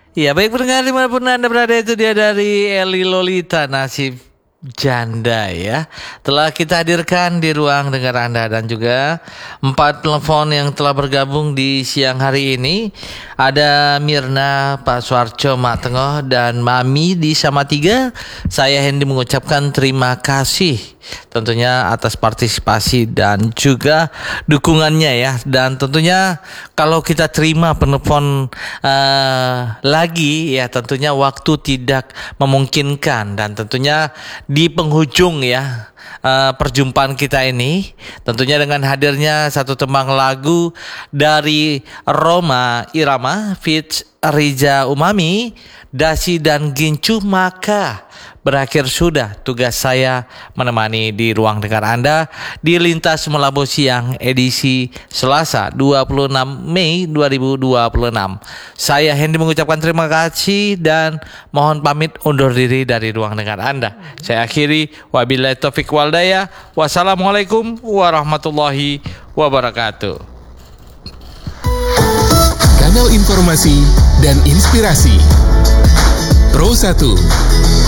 Ya baik pendengar dimanapun Anda berada, itu dia dari Eli Lolita, Nasib Janda ya. Telah kita hadirkan di ruang dengar Anda, dan juga 4 telepon yang telah bergabung di siang hari ini. Ada Mirna, Pak Suarco, Mak Tengah, dan Mami di Samatiga. Saya Hendy mengucapkan terima kasih tentunya atas partisipasi dan juga dukungannya ya. Dan tentunya kalau kita terima penelpon lagi ya, tentunya waktu tidak memungkinkan, dan tentunya di penghujung ya perjumpaan kita ini, tentunya dengan hadirnya satu tembang lagu dari Rhoma Irama feat Riza Umami, Dasi dan Gincu, maka berakhir sudah tugas saya menemani di ruang dengar Anda di Lintas Melabu Siang edisi Selasa 26 Mei 2026. Saya Hendy mengucapkan terima kasih dan mohon pamit undur diri dari ruang dengar Anda. Saya akhiri, wabillahi taufik wal hidayah. Wassalamualaikum warahmatullahi wabarakatuh. Kanal informasi dan inspirasi Pro 1